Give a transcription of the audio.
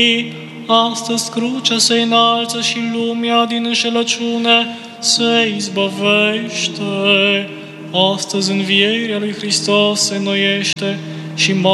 Astăzi crucea se înalță și lumea din înșelăciune se izbăvește. Astăzi învierea lui Hristos se înnoiește și